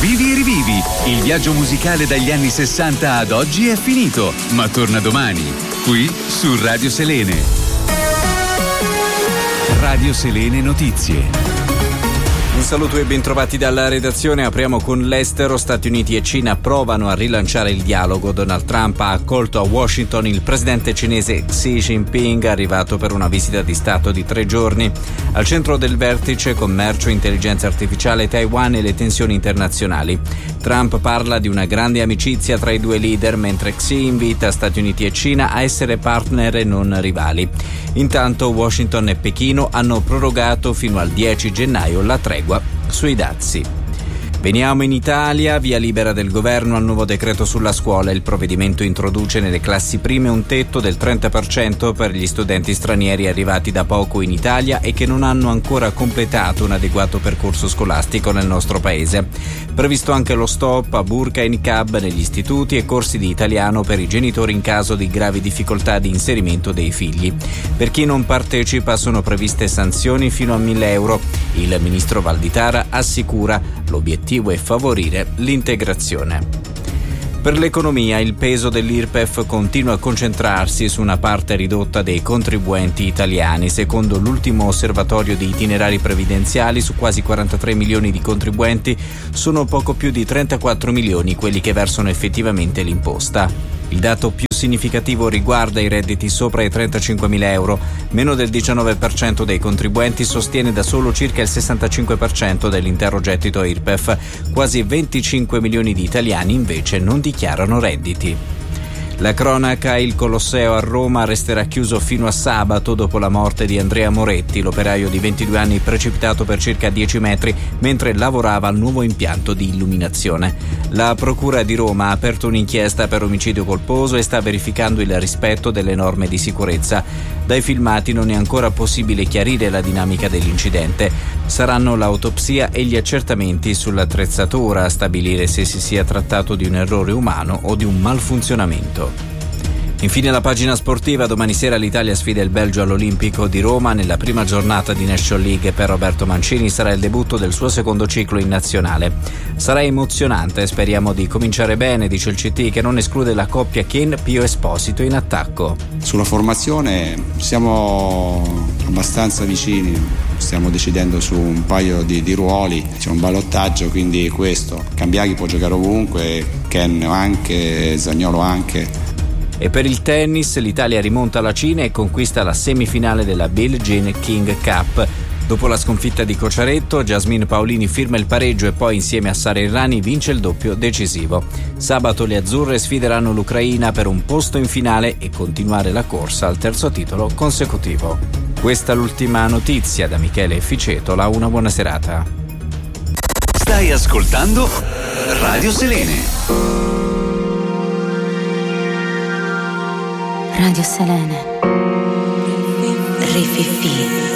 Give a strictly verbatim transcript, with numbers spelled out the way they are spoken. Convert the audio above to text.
Vivi e rivivi, il viaggio musicale dagli anni sessanta ad oggi è finito, ma torna domani, qui su Radio Selene. Radio Selene Notizie. Un saluto e bentrovati dalla redazione. Apriamo con l'estero. Stati Uniti e Cina provano a rilanciare il dialogo. Donald Trump ha accolto a Washington il presidente cinese Xi Jinping, arrivato per una visita di Stato di tre giorni. Al centro del vertice commercio, intelligenza artificiale, Taiwan e le tensioni internazionali. Trump parla di una grande amicizia tra i due leader, mentre Xi invita Stati Uniti e Cina a essere partner e non rivali. Intanto Washington e Pechino hanno prorogato fino al dieci gennaio la tregua sui dazi. Veniamo in Italia, via libera del governo al nuovo decreto sulla scuola. Il provvedimento introduce nelle classi prime un tetto del trenta per cento per gli studenti stranieri arrivati da poco in Italia e che non hanno ancora completato un adeguato percorso scolastico nel nostro paese. Previsto anche lo stop a burqa e niqab negli istituti e corsi di italiano per i genitori in caso di gravi difficoltà di inserimento dei figli. Per chi non partecipa sono previste sanzioni fino a mille euro. Il ministro Valditara assicura l'obiettivo è favorire l'integrazione. Per l'economia il peso dell'I R P E F continua a concentrarsi su una parte ridotta dei contribuenti italiani. Secondo l'ultimo osservatorio di itinerari previdenziali, su quasi quarantatré milioni di contribuenti sono poco più di trentaquattro milioni quelli che versano effettivamente l'imposta. Il dato più significativo riguarda i redditi sopra i trentacinquemila euro. Meno del diciannove per cento dei contribuenti sostiene da solo circa il sessantacinque per cento dell'intero gettito I R P E F. Quasi venticinque milioni di italiani invece non dichiarano redditi. La cronaca: il Colosseo a Roma resterà chiuso fino a sabato dopo la morte di Andrea Moretti, l'operaio di ventidue anni precipitato per circa dieci metri mentre lavorava al nuovo impianto di illuminazione. La Procura di Roma ha aperto un'inchiesta per omicidio colposo e sta verificando il rispetto delle norme di sicurezza. Dai filmati non è ancora possibile chiarire la dinamica dell'incidente. Saranno l'autopsia e gli accertamenti sull'attrezzatura a stabilire se si sia trattato di un errore umano o di un malfunzionamento. Infine la pagina sportiva. Domani sera l'Italia sfida il Belgio all'Olimpico di Roma. Nella prima giornata di Nation League per Roberto Mancini sarà il debutto del suo secondo ciclo in nazionale. Sarà emozionante, speriamo di cominciare bene, dice il C T, che non esclude la coppia Ken-Pio Esposito in attacco. Sulla formazione siamo abbastanza vicini, stiamo decidendo su un paio di, di ruoli, c'è un ballottaggio, quindi questo. Cambiaghi può giocare ovunque, Ken anche, Zaniolo anche. E per il tennis l'Italia rimonta la Cina e conquista la semifinale della Billie Jean King Cup. Dopo la sconfitta di Cocciaretto, Jasmine Paolini firma il pareggio e poi insieme a Sara Errani vince il doppio decisivo. Sabato le azzurre sfideranno l'Ucraina per un posto in finale e continuare la corsa al terzo titolo consecutivo. Questa è l'ultima notizia. Da Michele Ficetola, una buona serata. Stai ascoltando Radio Selene. Radio Selene. Rififi.